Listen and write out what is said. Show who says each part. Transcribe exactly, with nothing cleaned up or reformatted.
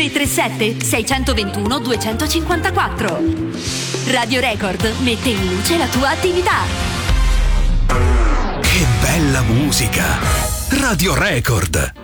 Speaker 1: tre tre sette sei due uno due cinque quattro. Radio Record mette in luce la tua attività.
Speaker 2: Che bella musica! Radio Record.